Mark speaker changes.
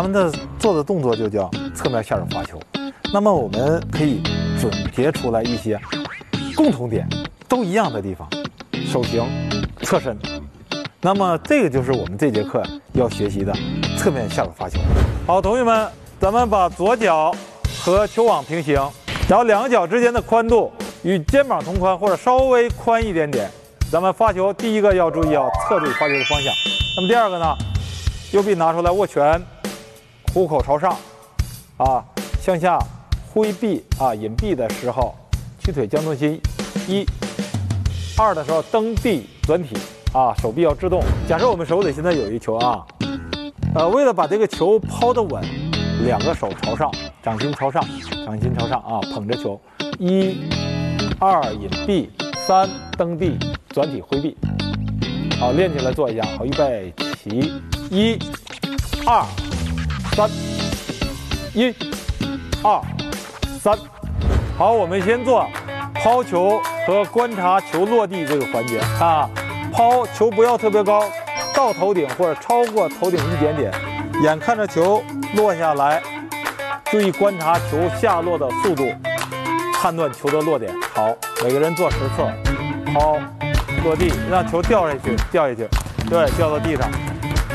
Speaker 1: 们的做的动作就叫侧面下手发球。那么我们可以总结出来一些共同点，都一样的地方：手型、侧身。那么这个就是我们这节课要学习的侧面下手发球。好，同学们，咱们把左脚和球网平行，然后两个脚之间的宽度与肩膀同宽或者稍微宽一点点。咱们发球，第一个要注意要侧注发球的方向。那么第二个呢，右臂拿出来握拳，虎口朝上，向下挥臂引臂的时候，屈腿将重心1、2的时候蹬地转体手臂要制动。假设我们手里现在有一球为了把这个球抛得稳，两个手朝上，掌心朝上，捧着球，1、2引臂，3蹬地转体挥臂。好，练起来做一下。好，预备起，1、2、3，1、2、3。好，我们先做抛球和观察球落地这个环节抛球不要特别高，到头顶或者超过头顶一点点，眼看着球落下来，注意观察球下落的速度，判断球的落点。好，每个人做10次，抛落地，让球掉下去，对，掉到地上。